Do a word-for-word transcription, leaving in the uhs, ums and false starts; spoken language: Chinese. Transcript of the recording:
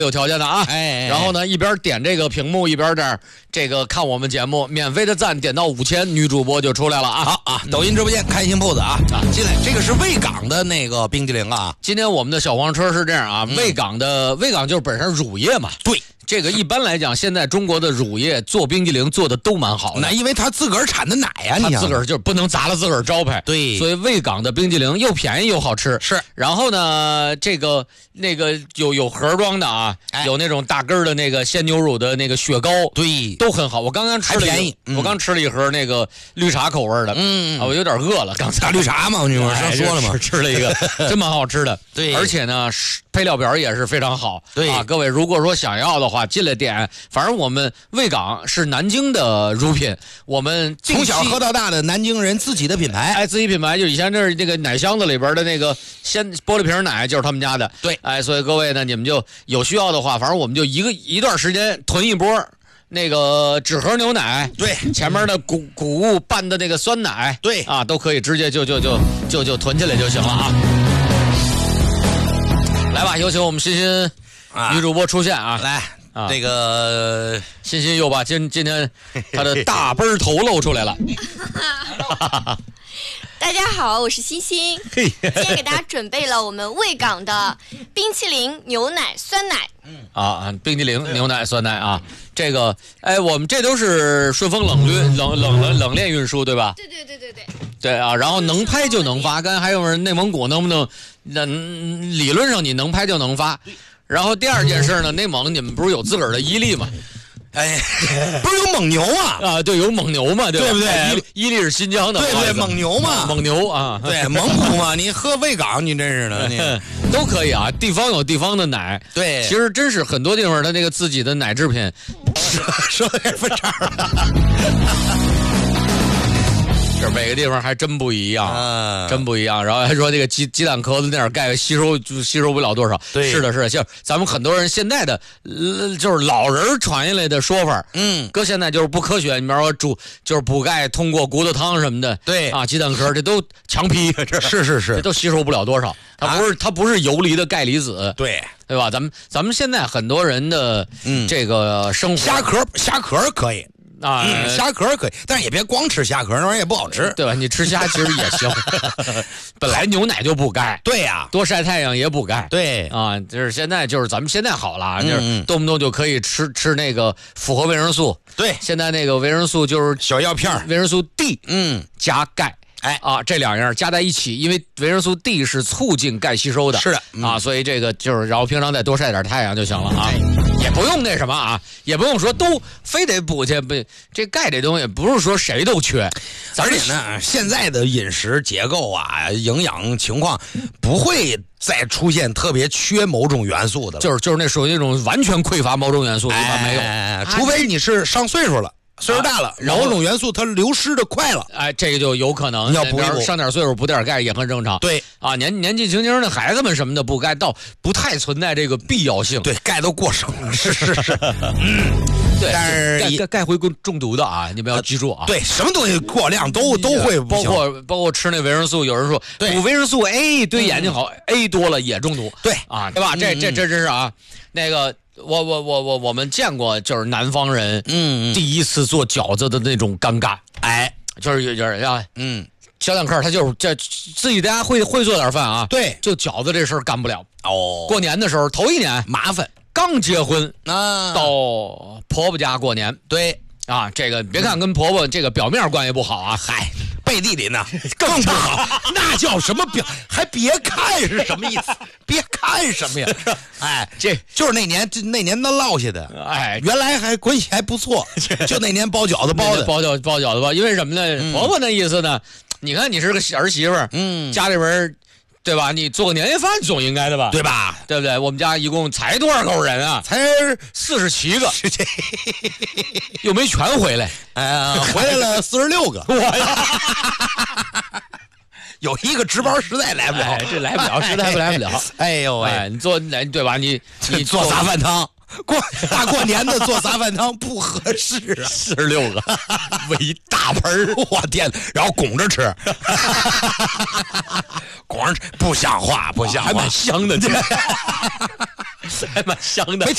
有条件的啊， 哎， 然后呢，一边点这个屏幕，一边这儿这个看我们节目，免费的赞点到五千，女主播就出来了啊！ 好啊，抖音直播间开心铺子啊啊，进来，这个是卫岗的那个冰激凌啊。 今天我们的小黄车是这样啊，卫岗的卫岗就是本身乳业嘛， 对。 这个一般来讲，现在中国的乳业做冰激凌做的都蛮好的， 那因为他自个儿产的奶呀、啊， 他自个儿就不能砸了自个儿招牌， 对， 所以卫岗的冰激凌又便宜又好吃， 是。 然后呢，这个那个有有盒装的啊，哎、有那种大根的那个鲜牛乳的那个雪糕， 对， 都很好。我刚刚吃了还便宜、 嗯，我刚吃了一盒那个绿茶口味的， 嗯， 啊，我有点饿了，刚才大绿茶嘛，我跟你说说了嘛， 吃了一个，真蛮好吃的， 对， 而且呢，配料表也是非常好， 对啊，各位如果说想要的话，进来点。反正我们卫岗是南京的乳品，我们从小喝到大的南京人自己的品牌， 哎，自己品牌就以前这是那个奶箱子里边的那个鲜玻璃瓶奶就是他们家的， 对， 哎，所以各位呢，你们就有需要的话，反正我们就一个一段时间囤一波那个纸盒牛奶， 对， 前面的谷谷物拌的那个酸奶， 对啊，都可以直接就就就就就囤起来就行了啊。来吧，有请我们欣欣女主播出现啊， 来。 啊， 这个欣欣又把今今天他的大背头露出来了。 大家好，我是欣欣，今天给大家准备了我们卫岗的冰淇淋牛奶酸奶。 嗯啊，冰淇淋牛奶酸奶啊，这个哎，我们这都是顺丰冷运冷冷冷冷链运输对吧？ 对对对对对。 对啊，然后能拍就能发，刚才还有人内蒙古能不能？那理论上你能拍就能发。然后第二件事呢，内蒙你们不是有自个儿的伊利吗？ 哎，不是有蒙牛啊？ 啊，对，有蒙牛嘛，对吧？ 对不对？ 伊利是新疆的， 对对，蒙牛嘛， 蒙牛啊， 对，蒙古嘛，你喝卫岗，你真是的，你都可以啊。地方有地方的奶， 对， 其实真是很多地方它那个自己的奶制品， 说的也不差。 这每个地方还真不一样， 啊、 真不一样。然后还说这个鸡鸡蛋壳子那点钙吸收就吸收不了多少。 对， 是的，是的，就是咱们很多人现在的、呃、就是老人传下来的说法， 嗯， 搁现在就是不科学。你比方说煮就是补钙，通过骨头汤什么的， 对啊，鸡蛋壳这都强批，这是是是， 这都吸收不了多少。它不是、啊、它不是游离的钙离子， 对对吧？咱们咱们现在很多人的这个生活， 虾壳虾壳可以。 啊、 嗯，虾壳可以，但是也别光吃虾壳，那玩意儿也不好吃， 对吧？你吃虾其实也行，本来牛奶就补钙， 对呀、啊， 多晒太阳也补钙， 对啊，就是现在就是咱们现在好了，嗯、就是动不动就可以吃吃那个复合维生素， 对， 现在那个维生素就是小药片， 维生素 D， 嗯， 加钙。 哎啊，这两样加在一起，因为维生素 D 是促进钙吸收的， 是的、 嗯、啊，所以这个就是，然后平常再多晒点太阳就行了啊，也不用那什么啊，也不用说都非得补去，不，这钙这东西不是说谁都缺， 而且呢，现在的饮食结构啊，营养情况不会再出现特别缺某种元素的了， 就是就是那属于那种完全匮乏某种元素，一般没有， 哎、除非你是上岁数了。岁数大了，然后某种元素它流失的快了， 哎，这个就有可能要补一补， 上点岁数补点钙也很正常。 对啊，年年纪轻轻的孩子们什么的补钙倒不太存在这个必要性。 对，钙都过剩了，是是是，嗯， 对， 但是钙钙钙会中毒的啊，你们要记住啊。 对，什么东西过量都都会不行，包括包括吃那维生素，有人说补维生素 A 对眼睛好、嗯、，A 多了也中毒。 对啊，对吧？这这这真是啊，那个。我我我我我们见过，就是南方人， 嗯， 第一次做饺子的那种尴尬， 哎， 就是有人啊， 嗯， 小两克他就是这自己大家会会做点饭啊， 对， 就饺子这事儿干不了哦。 过年的时候头一年麻烦， 刚结婚啊， 到婆婆家过年， 对啊，这个别看跟婆婆这个表面关系不好啊， 嗨。背地里呢更不好，那叫什么表？还别看是什么意思？别看什么呀？哎，这就是那年那年他落下的。 哎， 原来还关系还不错，就那年包饺子包的， 包饺包饺子包。因为什么呢？嗯、婆婆那意思呢？你看你是个儿媳妇儿， 嗯， 家里边。对吧？你做个年夜饭总应该的吧？ 对吧？ 对不对？我们家一共才多少口人啊？ 才四十七个，又没全回来。 哎呀，回来了四十六个。我呀，有一个值班实在来不了， 哎、这来不了，实在不来不了。 哎呦喂、 哎，你做来对吧？你你做杂饭汤。过大过年的做杂饭汤不合适啊， 四十六个，喂一大盆儿， 我天！然后拱着吃，拱着吃不像话，不像话， 还蛮香的，这还蛮香的。